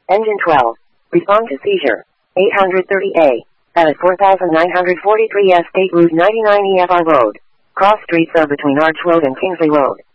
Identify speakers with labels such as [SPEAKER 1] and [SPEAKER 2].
[SPEAKER 1] Engine 12. Respond to seizure. 830A. At 4943 S State Route 99 EFR Road. Cross streets are between Arch Road and Kingsley Road.